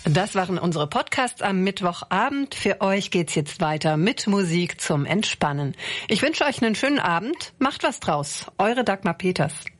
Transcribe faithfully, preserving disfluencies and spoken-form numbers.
Das waren unsere Podcasts am Mittwochabend. Für euch geht's jetzt weiter mit Musik zum Entspannen. Ich wünsche euch einen schönen Abend. Macht was draus. Eure Dagmar Peters.